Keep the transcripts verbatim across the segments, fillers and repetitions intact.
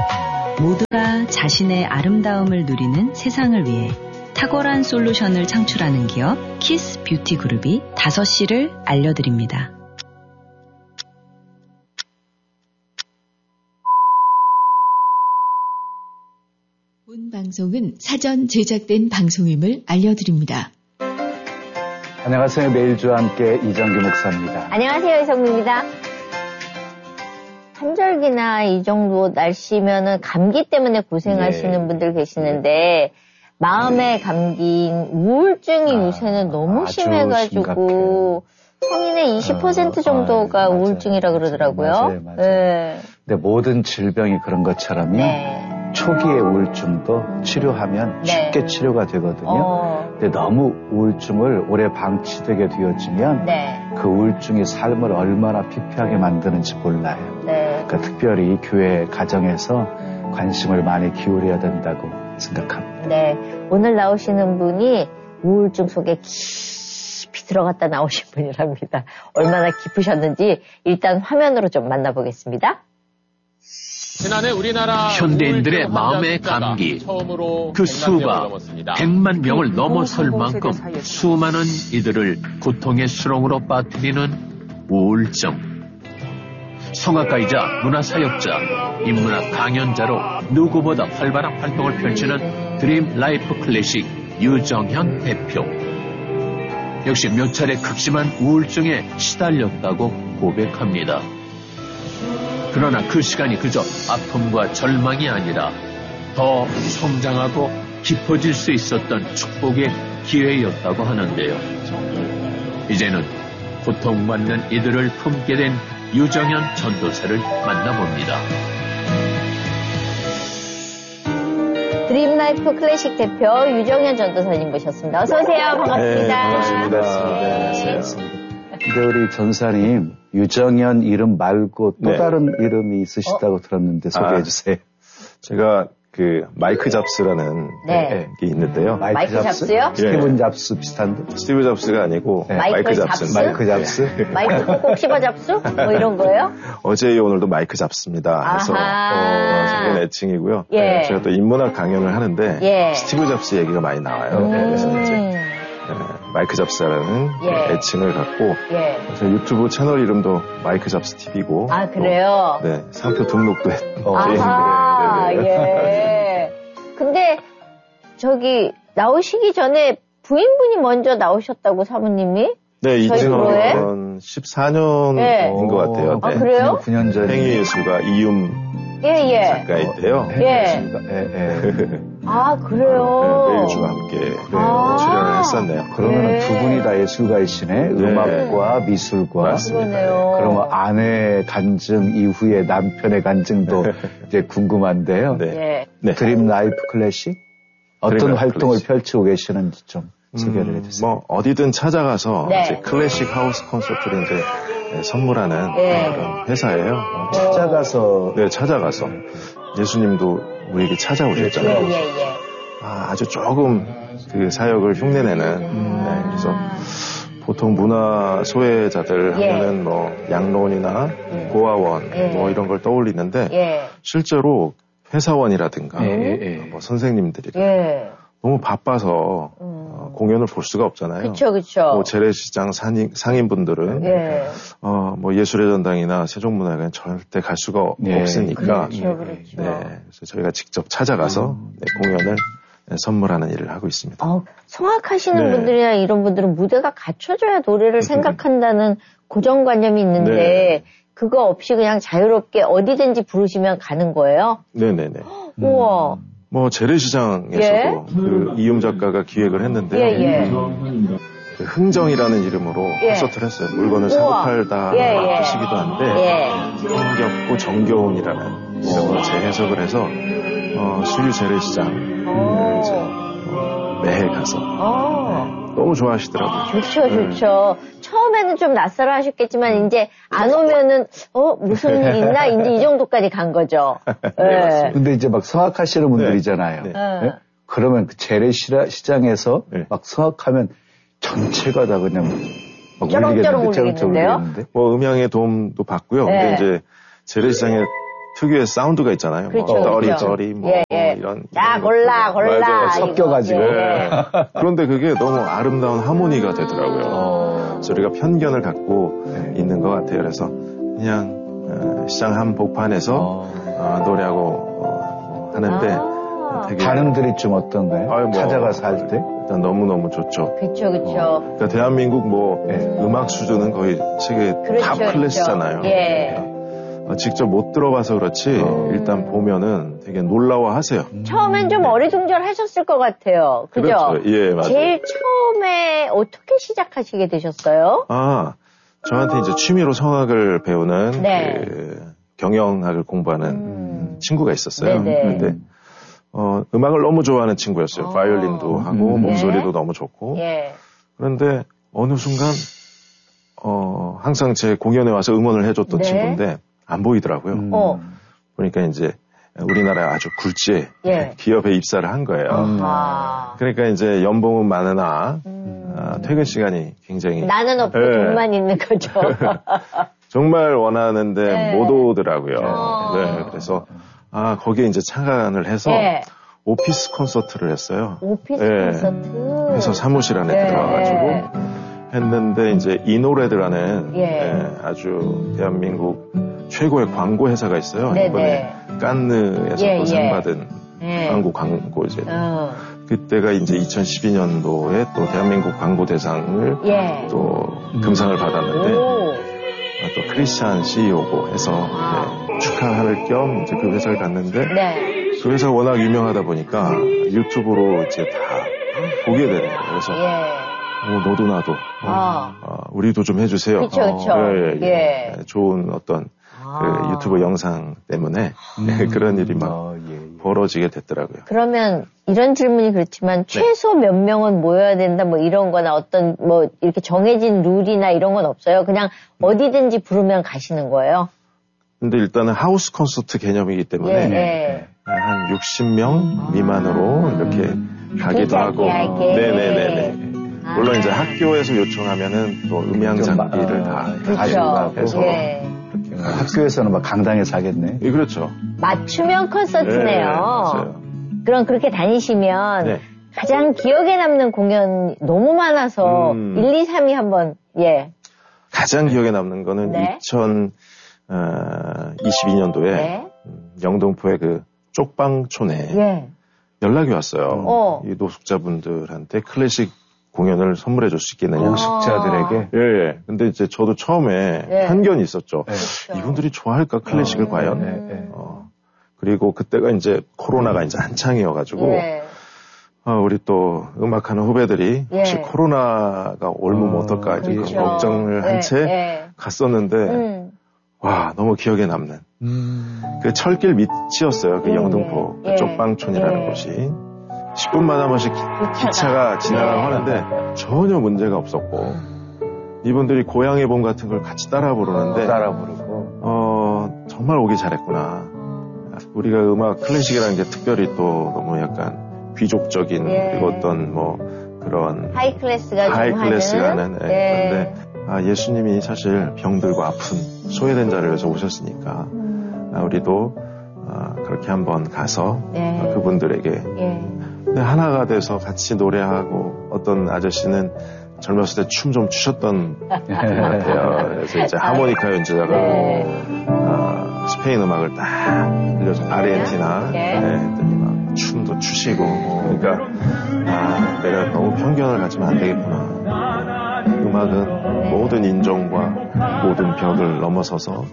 모두가 자신의 아름다움을 누리는 세상을 위해 탁월한 솔루션을 창출하는 기업 키스 뷰티 그룹이 다섯 시를 알려드립니다. 본 방송은 사전 제작된 방송임을 알려드립니다. 안녕하세요. 매일주와 함께 이정규 목사입니다. 안녕하세요. 이성미입니다. 한절기나 이 정도 날씨면은 감기 때문에 고생하시는 네. 분들 계시는데 마음의 감기인 우울증이 아, 요새는 너무 심해가지고 성인의 이십 퍼센트 정도가 아, 네, 우울증이라 그러더라고요. 맞아요, 맞아요. 네. 근데 모든 질병이 그런 것처럼요. 네. 초기의 우울증도 음. 치료하면 네. 쉽게 치료가 되거든요. 어. 근데 너무 우울증을 오래 방치되게 되어지면 네. 그 우울증이 삶을 얼마나 피폐하게 만드는지 몰라요. 네. 그러니까 특별히 교회 가정에서 음. 관심을 많이 기울여야 된다고 생각합니다. 네, 오늘 나오시는 분이 우울증 속에 깊이 들어갔다 나오신 분이랍니다. 얼마나 깊으셨는지 일단 화면으로 좀 만나보겠습니다. 지난해 우리나라 현대인들의 마음의 감기, 그 수가 백만 명을 넘어설 만큼 수많은 이들을 고통의 수렁으로 빠뜨리는 우울증. 성악가이자 문화사역자, 인문학 강연자로 누구보다 활발한 활동을 펼치는 드림 라이프 클래식 유정현 대표. 역시 몇 차례 극심한 우울증에 시달렸다고 고백합니다. 그러나 그 시간이 그저 아픔과 절망이 아니라 더 성장하고 깊어질 수 있었던 축복의 기회였다고 하는데요. 이제는 고통받는 이들을 품게 된 유정현 전도사를 만나봅니다. 드림라이프 클래식 대표 유정현 전도사님 모셨습니다. 어서 오세요. 반갑습니다. 네, 반갑습니다. 네, 안녕하세요. 근데 우리 전사님 유정현 이름 말고 또 네. 다른 이름이 있으시다고 어? 들었는데 소개해 아, 주세요. 제가 그 마이크 잡스라는 네. 게 있는데요. 마이크, 마이크 잡스? 잡스요? 스티븐 잡스 비슷한데? 스티브 잡스가 아니고 네. 마이크, 마이크 잡스. 잡스. 마이크 잡스? 마이크 꼭꼭 씹어 잡수? 뭐 이런 거예요? 어제 오늘도 마이크 잡습니다. 그래서 어, 생긴 애칭이고요. 예. 제가 또 인문학 강연을 하는데 예. 스티브 잡스 얘기가 많이 나와요. 음. 그래서 이제 네, 마이크 잡스라는 예. 애칭을 갖고 예. 그래서 유튜브 채널 이름도 마이크 잡스 티비고 아 그래요? 또, 네, 상표 등록도 했고 아 예. 근데 저기 나오시기 전에 부인분이 먼저 나오셨다고 사모님이? 네, 이천십사 년인 예. 것 같아요. 아 네. 그래요? 구 년 전 행위예술가 이윤 예, 예. 작가인데요. 예. 예, 예. 아, 그래요? 네, 배우주와 함께 아~ 출연을 했었네요. 그러면 네. 두 분이 다 예술가이시네. 네. 음악과 미술과. 맞습니다. 그러면 아내의 간증 이후에 남편의 간증도 이제 궁금한데요. 네. 네. 드림 라이프 클래식? 어떤 드림 활동을 클래식. 펼치고 계시는지 좀 소개를 음, 해주세요. 뭐, 어디든 찾아가서 네. 이제 클래식 하우스 콘서트를 이제 네, 선물하는 네. 그런 회사예요. 어, 찾아가서. 네, 찾아가서. 예수님도 우리에게 찾아오셨잖아요. 예, 예, 예. 아, 아주 조금 그 사역을 흉내내는. 음. 네, 그래서 보통 문화 소외자들 예. 하면은 뭐 양로원이나 예. 고아원 예. 뭐 이런 걸 떠올리는데 예. 실제로 회사원이라든가 예, 예. 뭐 선생님들이 예. 너무 바빠서 음. 어, 공연을 볼 수가 없잖아요. 그렇죠, 그렇죠. 뭐 재래시장 상인, 상인분들은 예. 어, 뭐 예술의 전당이나 세종문화회관 절대 갈 수가 예. 없으니까. 그렇죠, 그렇죠. 네, 그래서 저희가 직접 찾아가서 음. 네, 공연을 네, 선물하는 일을 하고 있습니다. 어, 성악하시는 네. 분들이나 이런 분들은 무대가 갖춰져야 노래를 생각한다는 고정관념이 있는데 네. 그거 없이 그냥 자유롭게 어디든지 부르시면 가는 거예요? 네네네. 우와. 음. 뭐 재래시장에서도 예? 그 이음 작가가 기획을 했는데요. 예, 예. 그 흥정이라는 이름으로 예. 콘서트를 했어요. 물건을 사고 팔다 예, 예. 뜻이기도 한데 예. 흥겹고 정겨움이라는 이름으로 재해석을 해서 어, 수유 재래시장을 이제 어, 매해 가서 어. 너무 좋아하시더라고요. 좋죠, 좋죠. 음. 처음에는 좀 낯설어 하셨겠지만, 이제 안 오면은, 어, 무슨 일 있나? 이제 이 정도까지 간 거죠. 네. 네. 근데 이제 막 성악하시는 분들이잖아요. 네. 네. 네? 그러면 그 재래시장에서 네. 막 성악하면 전체가 다 그냥 막 쩌렁쩌렁 울리겠는데요? 뭐 음향의 도움도 받고요. 네. 근데 이제 재래시장에 특유의 사운드가 있잖아요. 그렇죠, 뭐 떠리 그렇죠. 떠리 뭐, 예, 예. 뭐 이런. 야 골라 골라 맞아요. 섞여가지고. 네. 그런데 그게 너무 아름다운 하모니가 되더라고요. 어. 그래서 우리가 편견을 갖고 네. 있는 것 같아요. 그래서 그냥 어, 시장 한복판에서 어. 어, 노래하고 어, 하는데 아. 되게 반응들이 좀 어떤가요? 아유, 뭐, 찾아가서 할 때? 일단 너무너무 좋죠. 그쵸 그쵸. 어. 그러니까 대한민국 뭐 네. 음악 수준은 거의 세계 그렇죠, 탑 클래스잖아요. 그렇죠. 예. 그러니까 직접 못 들어봐서 그렇지 어. 일단 보면은 되게 놀라워하세요. 처음엔 좀 어리둥절하셨을 것 같아요. 그죠? 그렇죠. 예, 맞아요. 제일 처음에 어떻게 시작하시게 되셨어요? 아, 저한테 이제 취미로 성악을 배우는 네. 그 경영학을 공부하는 음. 친구가 있었어요. 네네. 그런데 어, 음악을 너무 좋아하는 친구였어요. 어. 바이올린도 하고 음. 목소리도 예. 너무 좋고. 예. 그런데 어느 순간 어, 항상 제 공연에 와서 응원을 해줬던 네. 친구인데 안 보이더라고요. 음. 어. 보니까 이제 우리나라 아주 굴지의 예. 기업에 입사를 한 거예요. 아하. 그러니까 이제 연봉은 많으나 음. 아, 퇴근 시간이 굉장히 나는 없고 예. 돈만 있는 거죠. 정말 원하는데 네. 못 오더라고요. 어. 네, 그래서 아 거기에 이제 참관을 해서 예. 오피스 콘서트를 했어요. 오피스 예. 콘서트. 그래서 사무실 안에 예. 들어가가지고 했는데 이제 이노레드라는 예. 예, 아주 대한민국 최고의 광고 회사가 있어요. 네네. 이번에 깐느에서 예, 또 예. 상 받은 예. 한국 광고 이제 어. 그때가 이제 이천십이 년도에 또 대한민국 광고 대상을 예. 또 금상을 받았는데 오. 또 크리스찬 씨이오고 해서 아. 네, 축하할 겸 이제 그 회사를 갔는데 네. 그 회사가 워낙 유명하다 보니까 유튜브로 이제 다 보게 되는 거예요. 그래서 예. 어, 너도 나도 아. 어, 우리도 좀 해주세요. 그쵸, 그쵸. 어, 예, 예, 예. 예. 좋은 어떤 아. 그 유튜브 영상 때문에 네, 그런 일이 막 어, 예, 예. 벌어지게 됐더라고요. 그러면 이런 질문이 그렇지만 최소 몇 명은 모여야 된다 뭐 이런 거나 어떤 뭐 이렇게 정해진 룰이나 이런 건 없어요? 그냥 어디든지 부르면 가시는 거예요? 근데 일단은 하우스 콘서트 개념이기 때문에 예, 예. 한 육십 명 미만으로 이렇게 가기도 하고 비자키하게. 네네네네. 아. 물론 이제 학교에서 요청하면은 또 음향 장비를 다 가지고 그렇죠. 해서 예. 학교에서는 막 강당에서 하겠네. 예, 그렇죠. 맞춤형 콘서트네요. 네, 맞아요. 그럼 그렇게 다니시면 네. 가장 기억에 남는 공연 너무 많아서 음. 일, 이, 삼 위 한번 예. 가장 기억에 남는 거는 네. 이천이십이 년도에 네. 영등포의 그 쪽방촌에 예. 연락이 왔어요. 어. 이 노숙자분들한테 클래식 공연을 선물해 줄 수 있겠느냐. 노숙자들에게. 예, 예. 근데 이제 저도 처음에 예. 편견이 있었죠. 네. 그렇죠. 이분들이 좋아할까, 클래식을 어, 과연? 네, 네. 어, 그리고 그때가 이제 코로나가 이제 한창이어가지고, 예. 어, 우리 또 음악하는 후배들이 혹시 예. 코로나가 올면 어, 어떨까 이제 그렇죠. 걱정을 한 채 예, 예. 갔었는데, 음. 와, 너무 기억에 남는. 음. 그 철길 밑이었어요. 그 예, 영등포 예. 그 쪽방촌이라는 예. 곳이. 십 분마다 한 번씩 기, 기차가 지나가고 예. 하는데 전혀 문제가 없었고, 이분들이 고향의 봄 같은 걸 같이 따라 부르는데, 따라 부르고. 어, 정말 오기 잘했구나. 우리가 음악 클래식이라는 게 특별히 또 너무 약간 귀족적인 예. 그리고 어떤 뭐 그런 하이 클래스가 좀 하이 클래스가 하는 예. 예. 그런데 아, 예수님이 사실 병들고 아픈 소외된 자를 위해서 오셨으니까 음. 아, 우리도 아, 그렇게 한번 가서 예. 아, 그분들에게 예. 근데 하나가 돼서 같이 노래하고 어떤 아저씨는 젊었을 때 춤 좀 추셨던 것 같아요. 그래서 이제 하모니카 연주자가 네. 아, 스페인 음악을 딱 들려줘. 아르헨티나. 예. 네, 했더니 막 춤도 추시고. 그러니까 아, 내가 너무 편견을 가지면 안 되겠구나. 음악은 모든 인종과 모든 벽을 넘어서서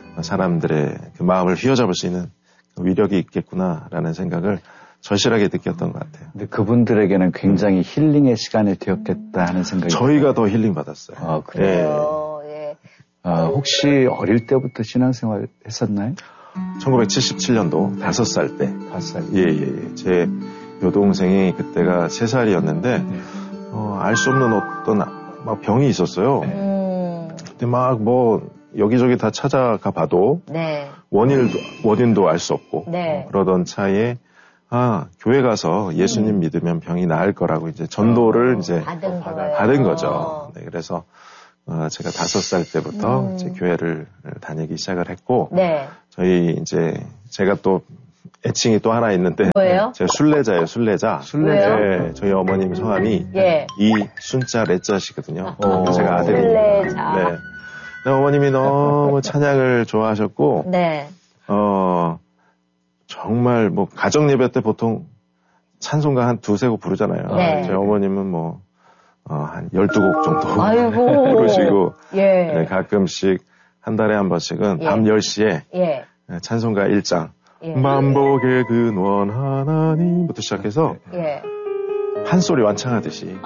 사람들의 그 마음을 휘어잡을 수 있는 위력이 있겠구나라는 생각을 절실하게 느꼈던 것 같아요. 근데 그분들에게는 굉장히 힐링의 시간이 되었겠다 하는 생각이. 저희가 더 힐링 받았어요. 아, 그래요? 네. 예. 아, 혹시 어릴 때부터 신앙생활 했었나요? 천구백칠십칠 년도 다섯 살 때. 다섯 살. 예, 예, 예. 제 여동생이 그때가 세 살이었는데, 어, 알 수 없는 어떤 막 병이 있었어요. 음. 그때 막 뭐, 여기저기 다 찾아가 봐도, 네. 원인도, 원인도 알 수 없고, 네. 어, 그러던 차에, 아, 교회 가서 예수님 음. 믿으면 병이 나을 거라고 이제 전도를 이제 받은 거예요. 받은 거죠. 네, 그래서 어, 제가 다섯 살 때부터 음. 이제 교회를 다니기 시작을 했고, 네. 저희 이제 제가 또 애칭이 또 하나 있는데, 뭐예요? 제가 술래자예요, 술래자. 술래자. 네, 저희 어머님 성함이 예. 이순자 레자시거든요. 어. 제가 아들입니다. 술래자. 네. 네, 어머님이 너무 찬양을 좋아하셨고, 네. 어 정말 뭐 가정 예배 때 보통 찬송가 한 두세 곡 부르잖아요. 네. 저희 어머님은 뭐 어, 한 열두 곡 정도 아이고. 부르시고 예. 네, 가끔씩 한 달에 한 번씩은 예. 밤 열 시에 예. 찬송가 일 장 예. 만복의 근원 하나님부터 시작해서 예. 한 소리 완창하듯이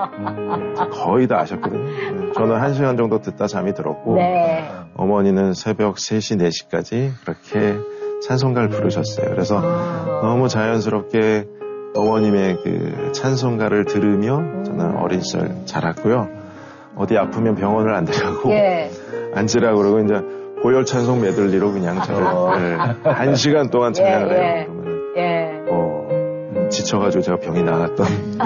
거의 다 아셨거든요. 저는 한 시간 정도 듣다 잠이 들었고 네. 어머니는 새벽 세 시, 네 시까지 그렇게 찬송가를 부르셨어요. 그래서 아. 너무 자연스럽게 어머님의 그 찬송가를 들으며 저는 어린 시절 자랐고요. 어디 아프면 병원을 안 데려가고 예. 앉으라고 그러고 이제 고열 찬송 메들리로 그냥 저를 한 시간 동안 찬양을 예, 해요. 예. 그러면 예. 어, 지쳐가지고 제가 병이 나갔던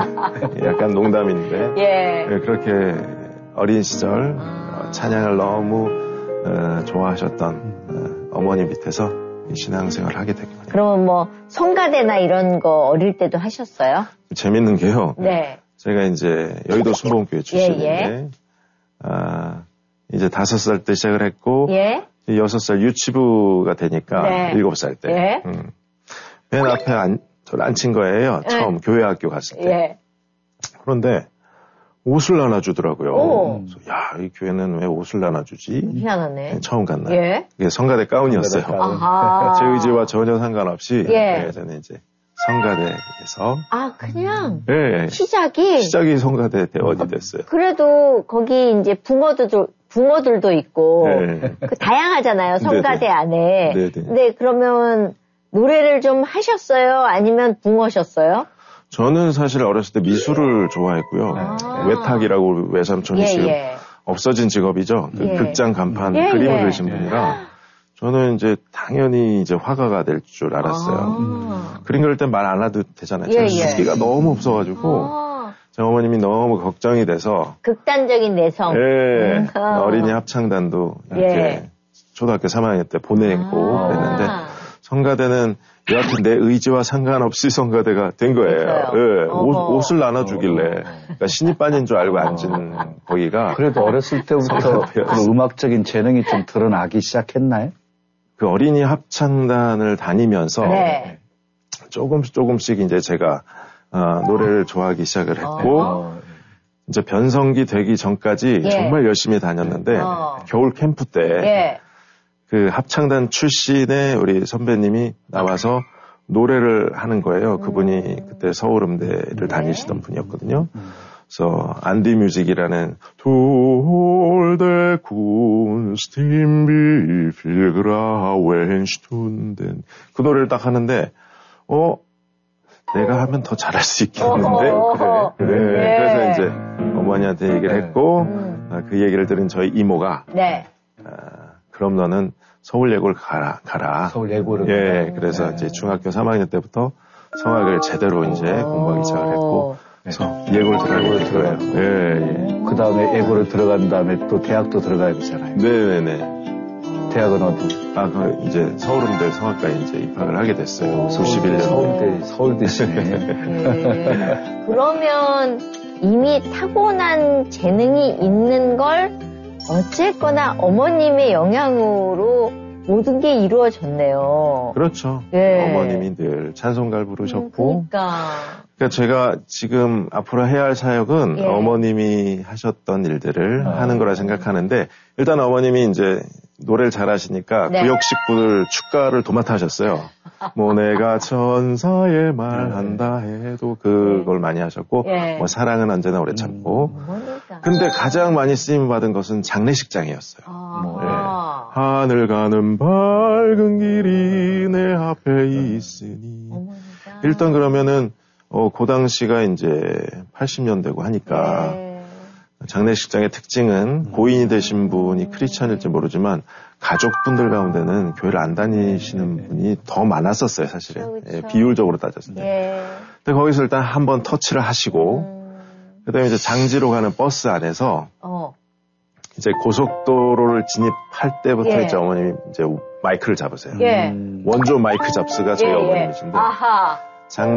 약간 농담인데 예. 네, 그렇게 어린 시절 어, 찬양을 너무 어, 좋아하셨던 어, 어머니 밑에서 신앙생활을 하게 됐거든요. 그러면 뭐 성가대나 이런 거 어릴 때도 하셨어요? 재밌는 게요. 네. 제가 이제 여의도 순복음교회 출신인데 예, 예. 아, 이제 다섯 살 때 시작을 했고 예. 여섯 살 유치부가 되니까 네. 일곱 살 때 예. 음. 맨 앞에 안, 저를 앉힌 거예요. 처음 예. 교회 학교 갔을 때. 예. 그런데 옷을 나눠주더라고요. 오. 그래서 야, 이 교회는 왜 옷을 나눠주지? 희한하네. 처음 갔나요? 예. 그게 성가대 가운이었어요. 아하. 제 의지와 전혀 상관없이 예. 네, 저는 이제 성가대에서 아, 그냥 네, 시작이 시작이 성가대 대원이 됐어요. 그래도 거기 이제 붕어들도 붕어들도 있고 네. 그 다양하잖아요. 성가대 네네. 안에. 네네. 근데 그러면 노래를 좀 하셨어요? 아니면 붕어셨어요? 저는 사실 어렸을 때 미술을 좋아했고요. 아. 외탁이라고 외삼촌이 예, 지금 예. 없어진 직업이죠. 그 예. 극장 간판 예, 그림을 예. 그리신 분이라 저는 이제 당연히 이제 화가가 될 줄 알았어요. 아. 그림 그릴 땐 말 안 해도 되잖아요. 예, 예. 숫기가 너무 없어가지고 아. 제 어머님이 너무 걱정이 돼서 극단적인 내성. 예, 음. 어린이 합창단도 이렇게 예. 초등학교 삼 학년 때 보내고 아. 그랬는데 성가대는 여하튼 내 의지와 상관없이 성가대가 된 거예요. 예, 옷, 옷을 나눠주길래 그러니까 신입반인 줄 알고 앉은 거기가 그래도 어렸을 때부터 그 음악적인 재능이 좀 드러나기 시작했나요? 그 어린이 합창단을 다니면서 네. 조금씩 조금씩 이제 제가 어, 노래를 좋아하기 시작을 했고 어. 이제 변성기 되기 전까지 예. 정말 열심히 다녔는데 어. 겨울 캠프 때 예. 그 합창단 출신의 우리 선배님이 나와서 노래를 하는 거예요. 그분이 그때 서울음대를 네. 다니시던 분이었거든요. 그래서 안디 뮤직이라는 돌대 군스팀비 필그라웬슈툰덴 그 노래를 딱 하는데 어 내가 하면 더 잘할 수 있겠는데 어허. 그래, 그래. 네. 그래서 이제 어머니한테 얘기를 했고 음. 아, 그 얘기를 들은 저희 이모가 네. 아, 그럼 너는 서울예고를 가라 가라. 서울예고를. 예, 그래서 네. 이제 중학교 삼 학년 때부터 성악을 제대로 이제 공부하기 시작을 했고 그래서 예고를 들어가고 들어요. 예, 예. 그 다음에 예고를 들어간 다음에 또 대학도 들어가야 되잖아요. 네네네. 대학은 어디? 아, 그 이제 서울음대 성악과에 이제 입학을 하게 됐어요. 수십일 년. 서울대, 서울대시네. 네. 그러면 이미 타고난 재능이 있는 걸 어쨌거나 어머님의 영향으로 모든 게 이루어졌네요. 그렇죠. 예. 어머님이 늘 찬송가를 부르셨고. 그러니까. 그러니까 제가 지금 앞으로 해야 할 사역은 예. 어머님이 하셨던 일들을 아. 하는 거라 생각하는데 일단 어머님이 이제 노래를 잘하시니까 네. 구역 식구들 축가를 도맡아 하셨어요. 뭐 내가 천사의 말한다 해도 그걸 많이 하셨고 예. 뭐 사랑은 언제나 오래 참고 어머니까. 근데 가장 많이 쓰임 받은 것은 장례식장이었어요. 아. 예. 하늘 가는 밝은 길이 내 앞에 있으니 어머니가. 일단 그러면은 어, 그 당시가 이제 팔십 년대고 하니까 네. 장례식장의 특징은 고인이 되신 분이 크리스찬일지 모르지만 가족분들 가운데는 교회를 안 다니시는 분이 더 많았었어요, 사실은. 그렇죠, 그렇죠. 예, 비율적으로 따졌을 때. 예. 근데 거기서 일단 한번 터치를 하시고 음. 그다음에 이제 장지로 가는 버스 안에서 어. 이제 고속도로를 진입할 때부터 예. 이제 어머님이 이제 마이크를 잡으세요. 예. 원조 마이크 잡스가 저희 예. 어머님이신데. 아하. 장